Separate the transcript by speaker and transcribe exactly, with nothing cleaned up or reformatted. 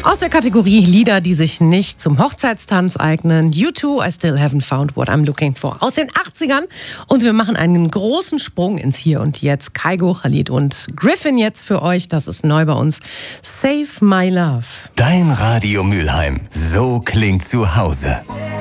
Speaker 1: Aus der Kategorie Lieder, die sich nicht zum Hochzeitstanz eignen. U zwei, I Still Haven't Found What I'm Looking For. Aus den achtzigern. Und wir machen einen großen Sprung ins Hier und Jetzt. Kygo, Khalid und Griffin jetzt für euch. Das ist neu bei uns. Save My Love.
Speaker 2: Dein Radio Mülheim. So klingt zu Hause.